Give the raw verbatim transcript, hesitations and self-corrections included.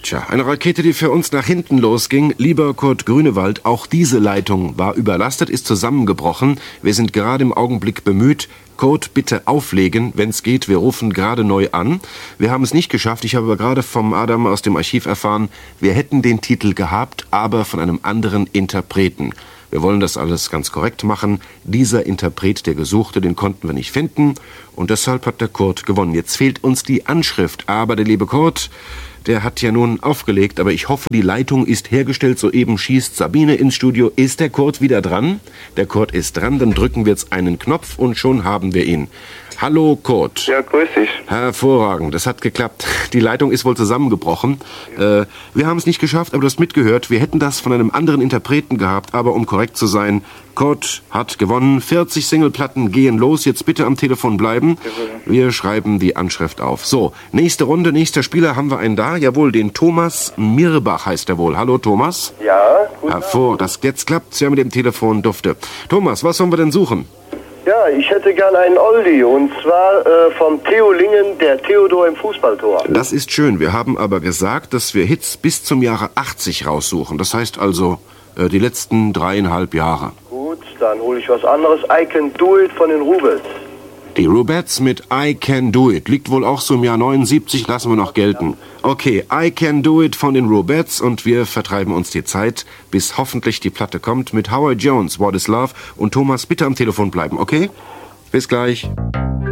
Tja, eine Rakete, die für uns nach hinten losging. Lieber Kurt Grünewald, auch diese Leitung war überlastet, ist zusammengebrochen. Wir sind gerade im Augenblick bemüht. Kurt, bitte auflegen, wenn es geht. Wir rufen gerade neu an. Wir haben es nicht geschafft. Ich habe aber gerade vom Adam aus dem Archiv erfahren, wir hätten den Titel gehabt, aber von einem anderen Interpreten. Wir wollen das alles ganz korrekt machen. Dieser Interpret, der Gesuchte, den konnten wir nicht finden. Und deshalb hat der Kurt gewonnen. Jetzt fehlt uns die Anschrift. Aber der liebe Kurt, der hat ja nun aufgelegt. Aber ich hoffe, die Leitung ist hergestellt. Soeben schießt Sabine ins Studio. Ist der Kurt wieder dran? Der Kurt ist dran. Dann drücken wir jetzt einen Knopf und schon haben wir ihn. Hallo Kurt. Ja, grüß dich. Hervorragend, das hat geklappt. Die Leitung ist wohl zusammengebrochen. Äh, wir haben es nicht geschafft, aber du hast mitgehört. Wir hätten das von einem anderen Interpreten gehabt, aber um korrekt zu sein, Kurt hat gewonnen. vierzig Singleplatten gehen los. Jetzt bitte am Telefon bleiben. Wir schreiben die Anschrift auf. So, nächste Runde, nächster Spieler haben wir einen da. Jawohl, den Thomas Mirbach heißt er wohl. Hallo Thomas. Ja, gut. Hervor, das jetzt klappt's ja mit dem Telefon dufte. Thomas, was sollen wir denn suchen? Ja, ich hätte gern einen Oldie, und zwar äh, vom Theo Lingen, der Theodor im Fußballtor. Das ist schön. Wir haben aber gesagt, dass wir Hits bis zum Jahre achtzig raussuchen. Das heißt also äh, die letzten dreieinhalb Jahre. Gut, dann hole ich was anderes. I Can Do It von den Rubettes. Die Rubettes mit I Can Do It. Liegt wohl auch so im Jahr neunundsiebzig, lassen wir noch gelten. Okay, I Can Do It von den Rubettes und wir vertreiben uns die Zeit, bis hoffentlich die Platte kommt mit Howard Jones, What is Love, und Thomas, bitte am Telefon bleiben, okay? Bis gleich.